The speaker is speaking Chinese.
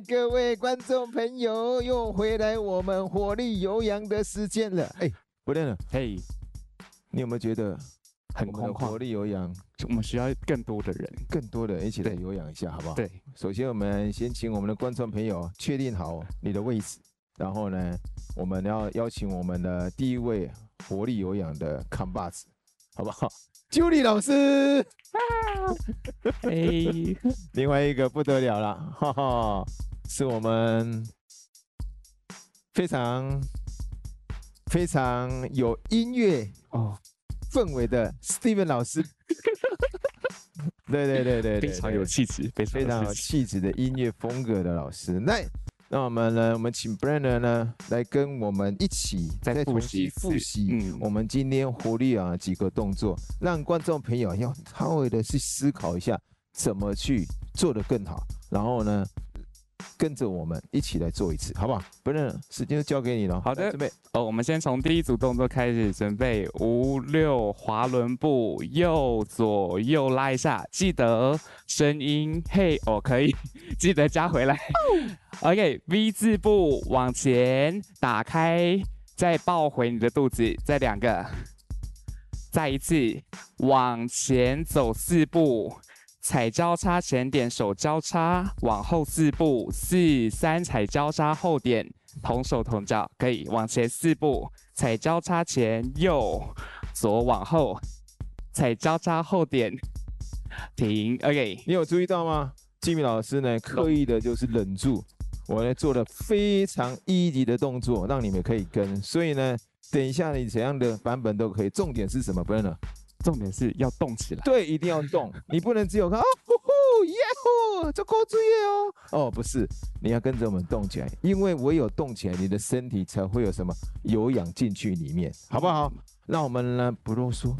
各位观众朋友，又回来我们活力有氧的时间了。哎，不练了， 嘿， 你有没有觉得很空旷？ 活力有氧， 我们需要更多的人， 更多的人一起来有氧一下，好不好？ 对。 首先，我们先请我们的观众朋友确定好你的位置，然后呢，我们要邀请我们的第一位活力有氧的扛把子，好不好？Julie 老师， 嘿， 另外一个不得了了，哈哈，是我们非常有音乐氛围的 Steven 老师。对， 非常有气质， 非常有气质的音乐风格的老师。那我们请 Brenner 呢来跟我们一起再重新复习我们今天活力啊几个动作，让观众朋友要稍微的去思考一下怎么去做得更好，然后呢跟着我们一起来做一次，好不好？Brenner，时间就交给你了。 好的， 准备。 我们先从第一组动作开始，准备5、6滑轮步，右左右拉一下，记得声音嘿可以，记得加回来。OK，V 字步往前打开，再抱回你的肚子，再2个，再一次往前走4步。踩交叉前点，手交叉，往后4步，4、3踩交叉后点，同手同脚，可以往前4步，踩交叉前右左往后，踩交叉后点，停。OK， 你有注意到吗？吉米老师呢刻意的就是忍住，我呢做了非常easy的动作，让你们可以跟。所以呢，等一下你怎样的版本都可以。重点是什么 ，Brenner？ 重点是要动起来， 对，一定要动，你不能只有看呼呼耶呼，这够注意哦。不是，你要跟着我们动起来，因为唯有动起来，你的身体才会有什么有氧进去里面，好不好？那我们呢不啰嗦，